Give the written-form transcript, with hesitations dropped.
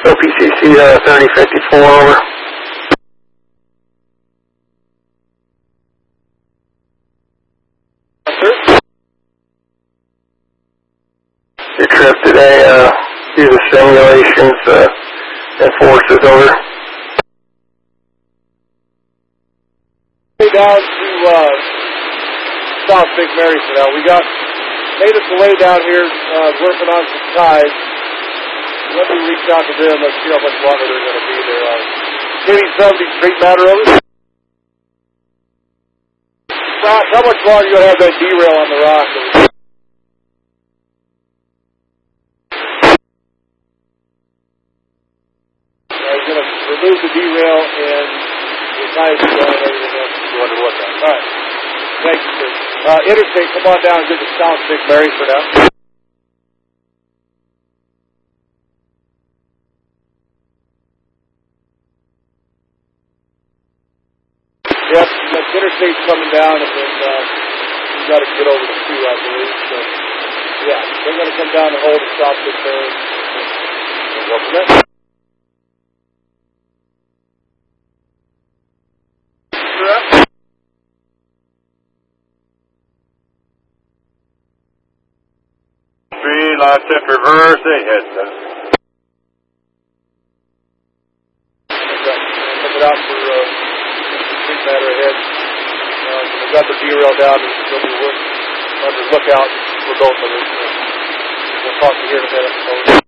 OPCC 3054, over. Your trip today, due to simulations, enforces, over. Way down to South Big Mary for now. We made us a way down here, working on some ties. Let me reach out to them and see how much longer they're going to be there. Maybe 70 Street Matter, over. Rock, how much longer are you going to have that derail on the rock? You're going to remove the derail and the ties are done and everything else is going to look at. All right. Thank you, sir. Interstate, come on down and get to South Big Mary for now. Yep, the interstate's coming down, and then we've got to get over the 2, I believe. So, yeah, they're going to come down and hold and stop this there. And go from there. Last shift reverse, ahead. Check it out for Street Matter ahead. We've got the derail down, and we'll be under lookout for both of us. We'll talk to you here in a minute.